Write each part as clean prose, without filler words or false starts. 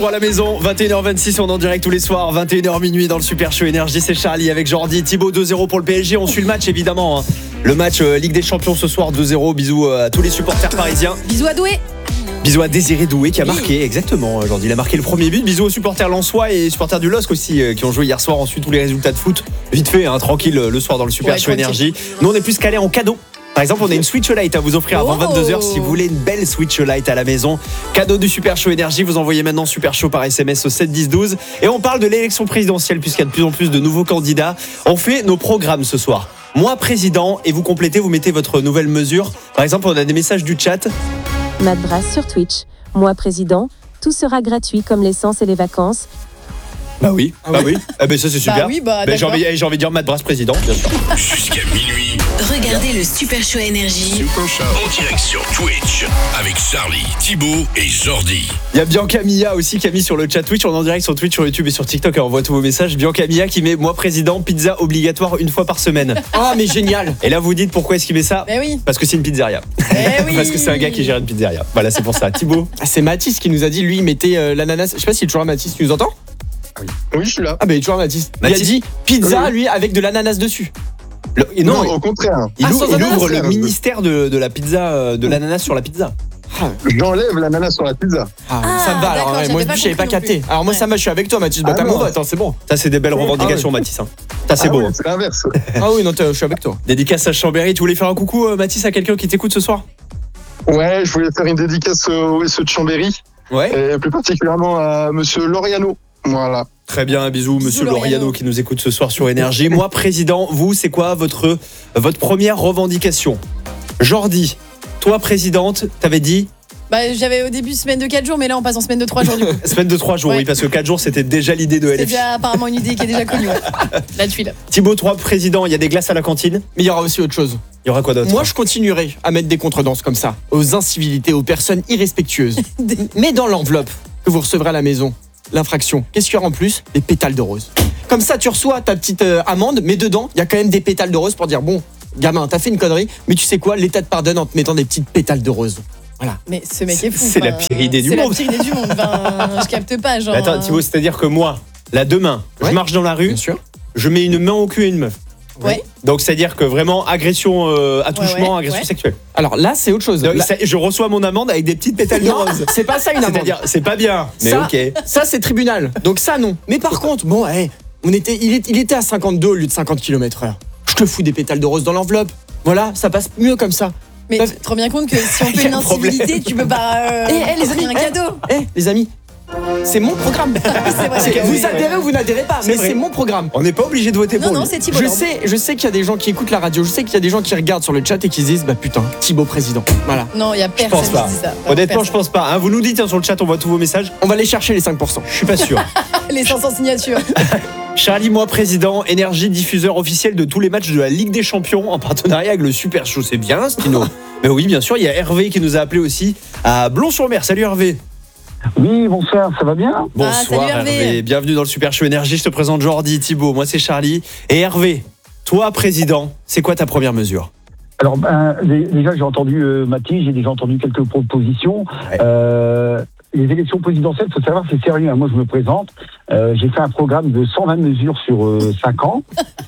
retour à la maison, 21h26, on est en direct tous les soirs, 21h minuit dans le Super Show Énergie, c'est Charlie avec Jordi, Thibaut, 2-0 pour le PSG, on suit le match évidemment, hein. Le match Ligue des Champions ce soir, 2-0, bisous à tous les supporters parisiens. Bisous à Doué. Bisous à Désiré Doué qui a marqué, exactement, Jordi, il a marqué le premier but, bisous aux supporters lensois et supporters du LOSC aussi qui ont joué hier soir, ensuite tous les résultats de foot, vite fait, hein, tranquille le soir dans le Super Show Énergie. Nous on est plus calés en cadeau. Par exemple, on a une Switch Lite à vous offrir avant 22h si vous voulez une belle Switch Lite à la maison. Cadeau du Super Show Énergie, vous envoyez maintenant Super Show par SMS au 7 10 12. Et on parle de l'élection présidentielle puisqu'il y a de plus en plus de nouveaux candidats. On fait nos programmes ce soir. Moi président et vous complétez, vous mettez votre nouvelle mesure. Par exemple, on a des messages du chat. Matt Brass sur Twitch. Moi président, tout sera gratuit comme l'essence et les vacances. Bah oui, oui. Ah bah ça c'est super. J'ai envie de dire Matt Brass président, bien sûr. Jusqu'à minuit. Regardez le Super Show Énergie. En direct sur Twitch avec Charlie, Thibaut et Jordi. Il y a Bianca Mia aussi qui a mis sur le chat Twitch. On est en direct sur Twitch, sur YouTube et sur TikTok. On voit tous vos messages. Bianca Mia qui met moi président, pizza obligatoire une fois par semaine. Ah mais génial. Et là vous dites pourquoi est-ce qu'il met ça? Oui. Parce que c'est une pizzeria. Oui. Parce que c'est un gars qui gère une pizzeria. Voilà, c'est pour ça. Thibaut. C'est Mathis qui nous a dit, lui il mettait l'ananas. Je sais pas s'il est toujours là Mathis, tu nous entends? Oui, je suis là. Ah bah il est toujours là Mathis. Il a dit pizza lui avec de l'ananas dessus. Non, au contraire. Il ouvre le ananas. ministère de la pizza, de l'ananas sur la pizza. J'enlève l'ananas sur la pizza. Ça me va alors. d'accord, Moi j'avais pas j'avais pas compris non capté. plus. Alors moi ça je suis avec toi Mathis. Bah t'as non. mon vote, c'est bon. Ça c'est des belles revendications Mathis. Hein. Ça c'est beau. Ouais, Hein. c'est l'inverse. Ah oui non je suis avec toi. Dédicace à Chambéry. Tu voulais faire un coucou Mathis à quelqu'un qui t'écoute ce soir? Ouais, je voulais faire une dédicace au SE de Chambéry. Ouais. Et plus particulièrement à monsieur Loriano. Voilà. Très bien, bisous monsieur Loriano Loriano qui nous écoute ce soir sur Énergie. Moi président, vous c'est quoi votre première revendication? Jordi, toi présidente, t'avais dit J'avais au début semaine de 4 jours, mais là on passe en semaine de 3 jours du coup. semaine de 3 jours, Ouais. oui, parce que 4 jours c'était déjà l'idée de C'est LFI. déjà apparemment une idée qui est déjà connue. La tuile. Thibaut, toi président, il y a des glaces à la cantine. Mais il y aura aussi autre chose. Il y aura quoi d'autre? Moi je continuerai à mettre des contredanses comme ça aux incivilités, aux personnes irrespectueuses. Mais dans l'enveloppe que vous recevrez à la maison, l'infraction, qu'est-ce qu'il y aura en plus? Des pétales de rose. Comme ça tu reçois ta petite amende, mais dedans il y a quand même des pétales de rose pour dire bon, gamin, t'as fait une connerie, mais tu sais quoi, l'État te pardonne en te mettant des petites pétales de rose. Voilà. Mais ce mec est fou. C'est la pire idée du monde. C'est la pire idée du monde. Je capte pas. Genre. Mais attends Thibaut, c'est-à-dire que moi, là demain, je marche dans la rue, Bien sûr. je mets une main au cul à une meuf. Ouais. Donc c'est-à-dire que vraiment agression, attouchement, Ouais. agression sexuelle. Alors là c'est autre chose. Donc, Là- je reçois mon amende avec des petites pétales de Non, rose. c'est pas ça une amende. C'est-à-dire, c'est pas bien, mais Ça, ok. Ça c'est tribunal. Donc ça non. Mais par contre, bon, il était à 52 au lieu de 50 km/h. Je te fous des pétales de rose dans l'enveloppe. Voilà, ça passe mieux comme ça. Mais tu te rends bien compte que si on fait une incivilité, tu peux pas. les amis, un cadeau. Les amis, c'est mon programme. C'est vrai. Vous adhérez ou vous n'adhérez pas, mais vrai. c'est mon programme. On n'est pas obligé de voter pour Non, lui. c'est Thibaut. Je sais qu'il y a des gens qui écoutent la radio, je sais qu'il y a des gens qui regardent sur le chat et qui se disent bah putain, Thibaut président. Voilà. Non, il y a Je personne pense pas. qui dit ça. Honnêtement, je pense pas. Hein, vous nous dites sur le chat, on voit tous vos messages. On va aller chercher les 5%. Je suis pas sûr. Les 500 signatures. Charlie, moi président, Énergie diffuseur officiel de tous les matchs de la Ligue des Champions en partenariat avec le Super Show. C'est bien, Stino. Mais oui, bien sûr, il y a Hervé qui nous a appelé aussi à Blon-sur-Mer. Salut Hervé. Oui, bonsoir, ça va bien? Bonsoir salut Hervé. Bienvenue dans le Super Show Énergie. Je te présente Jordi, Thibaut, moi c'est Charlie. Et Hervé, toi président, c'est quoi ta première mesure? Alors, déjà, j'ai entendu Mathis, j'ai déjà entendu quelques propositions. Ouais. Les élections présidentielles, il faut savoir, c'est sérieux. Hein. Moi, je me présente. J'ai fait un programme de 120 mesures sur 5 ans.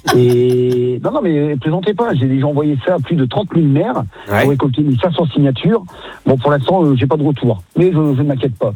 Et non, mais plaisantez pas. J'ai déjà envoyé ça à plus de 30 000 maires pour récolter 500 signatures. Bon, pour l'instant, j'ai pas de retour. Mais je ne m'inquiète pas.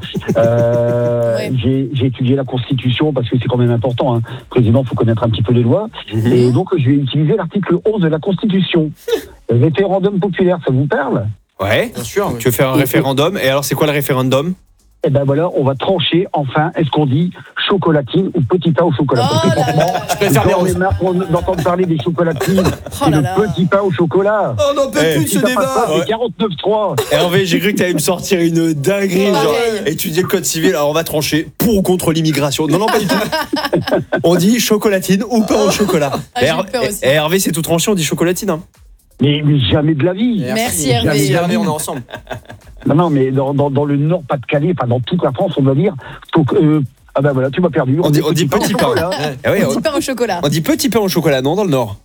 J'ai étudié la Constitution parce que c'est quand même important. Hein. Président, il faut connaître un petit peu les lois. Et donc, je vais utiliser l'article 11 de la Constitution. Référendum populaire, ça vous parle? Ouais, bien sûr. Tu veux faire un référendum. Et alors, c'est quoi le référendum? Eh ben voilà, on va trancher enfin, est-ce qu'on dit chocolatine ou petit pain au chocolat? Parce que franchement, je préfère les roses. on est marre d'entendre parler des chocolatines Oh et là le là. petit pain au chocolat. On n'en peut plus de Si ce ça passe débat. pas, c'est 49.3. Hervé, j'ai cru que tu allais me sortir une dinguerie, genre Pareil. étudier le code civil. Alors on va trancher pour ou contre l'immigration. Non, pas du tout. On dit chocolatine ou pain au chocolat. Ah, j'ai eu peur aussi. Et Hervé, c'est tout tranché, on dit chocolatine. Hein. Mais jamais de la vie. Merci Hervé. Hervé, on est ensemble. Non, mais dans le Nord-Pas-de-Calais, enfin dans toute la France, on doit dire. Ah ben voilà, tu m'as perdu. On dit petit pain. au chocolat. Ah oui, Petit pain au chocolat. on dit petit pain au chocolat, non, dans le Nord?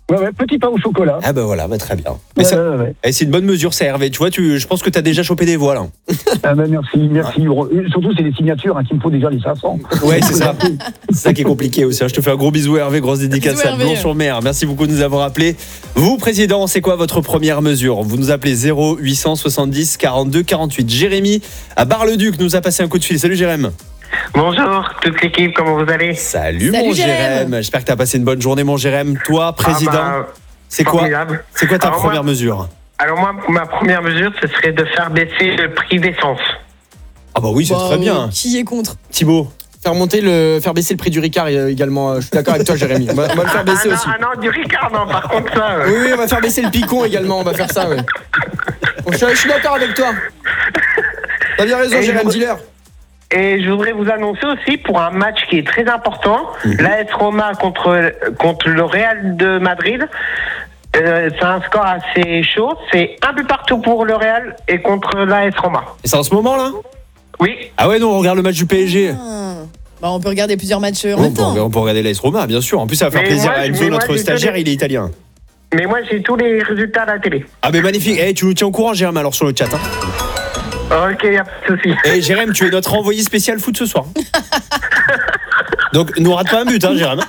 Ouais, petit pain au chocolat. Ah bah voilà, très bien. Mais Ouais. c'est une bonne mesure, ça, Hervé. Tu vois, je pense que tu as déjà chopé des voix, là. Ah ben merci. Surtout, c'est les signatures qu'il me faut déjà les 500. Ouais, c'est ça. C'est ça qui est compliqué aussi. Je te fais un gros bisou, Hervé. Grosse dédicace Bisous, à Blanc-sur-Mer. Merci beaucoup de nous avoir appelés. Vous, président, c'est quoi votre première mesure? Vous nous appelez 0870 42 48. Jérémy à Bar-le-Duc nous a passé un coup de fil. Salut, Jérémy. Bonjour toute l'équipe, comment vous allez? Salut mon Jérémy. J'espère que tu as passé une bonne journée, mon Jérémy. Toi, président, c'est quoi ta première mesure? Alors moi, ma première mesure, ce serait de faire baisser le prix d'essence. Ah bah oui, c'est très bien. Qui est contre? Thibaut? Faire baisser le prix du Ricard également. Je suis d'accord avec toi, Jérémy. On va le faire baisser aussi. Ah non, du Ricard, non, par contre ça. Oui, on va faire baisser le picon également. On va faire ça, ouais. Bon, je suis d'accord avec toi. T'as bien raison, Jérémy, dis-leur. Et je voudrais vous annoncer aussi pour un match qui est très important, l'AS Roma contre le Real de Madrid. C'est un score assez chaud. C'est un but partout pour le Real et contre l'AS Roma. Et c'est en ce moment là? Oui. Ah ouais, non, on regarde le match du PSG. Bah, on peut regarder plusieurs matchs en même temps. On peut regarder l'AS Roma, bien sûr. En plus, ça va faire plaisir à Enzo, notre stagiaire, il est italien. Mais moi, j'ai tous les résultats à la télé. Ah mais magnifique. Tu nous tiens au courant, Jérémy, alors sur le chat. Ok, y a pas de souci. Et Jérémy, tu es notre envoyé spécial foot ce soir. Donc, nous rate pas un but, Jérémy.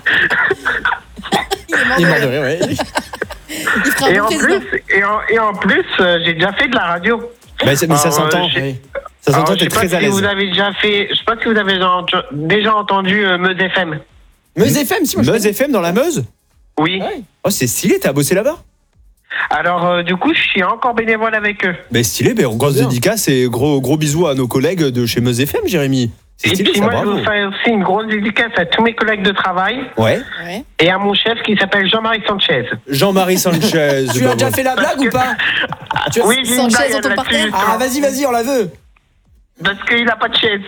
Il est mort de rire, ouais. Il fera un bon président. Et en plus, j'ai déjà fait de la radio. Mais ça s'entend. Ça s'entend, t'es très à l'aise. Je sais pas si vous avez déjà entendu Meuse FM. Meuse FM, si moi je Meuse FM dans la Meuse? Oui. Ouais. Oh, c'est stylé, t'as bossé là-bas? Alors, du coup, je suis encore bénévole avec eux. Mais stylé, grosse dédicace et gros bisous à nos collègues de chez Meuse FM, Jérémy. C'est stylé, et puis ça, moi, bravo. je vous fais aussi une grosse dédicace à tous mes collègues de travail. Ouais. Et à mon chef qui s'appelle Jean-Marie Sanchez. Jean-Marie Sanchez. Tu as déjà fait la blague ou pas? Oui, j'ai une Sanchez, blague on te là-dessus, partage. justement. Ah, vas-y, on la veut. Parce qu'il n'a pas de chaise.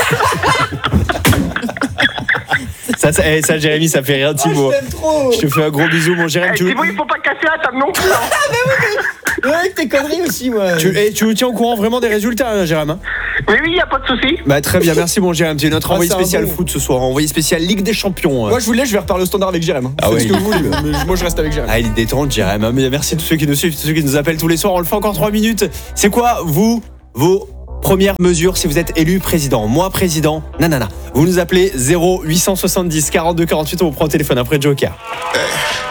Ça, Jérémy, ça fait rien, Thibaut. Je t'aime trop. Je te fais un gros bisou, mon Jérémy. Thibaut, il faut pas casser la table non plus. Ouais, avec tes conneries aussi, moi. Tu nous tiens au courant vraiment des résultats, Jérémy? Oui, il n'y a pas de souci. Très bien, merci mon Jérémy. Tu es notre envoyé c'est un spécial bon. foot ce soir, envoyé spécial Ligue des Champions. Moi, je vais reparler au standard avec Jérémy. Ah Faites ouais, ce que vous voulez. Mais moi, je reste avec Jérémy. Ah, il est détente, Jérémy. Mais merci à tous ceux qui nous suivent, tous ceux qui nous appellent tous les soirs. On le fait encore 3 minutes. C'est quoi, vos premières mesures si vous êtes élu président? Moi, président, nanana. Vous nous appelez 0870 42 48. On vous prend au téléphone après Joker.